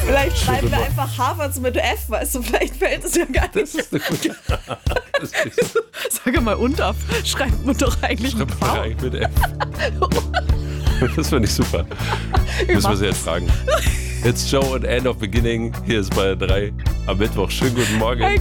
Vielleicht schreiben wir einfach Harvards mit F, weißt du, vielleicht fällt es ja gar nicht. Das ist eine gute. Sag mal, Unterf schreibt man doch eigentlich mit V. Mit F. Das finde ich super. Müssen wir sie jetzt fragen. It's Joe and End of Beginning. Hier ist bei 3 am Mittwoch. Schönen guten Morgen.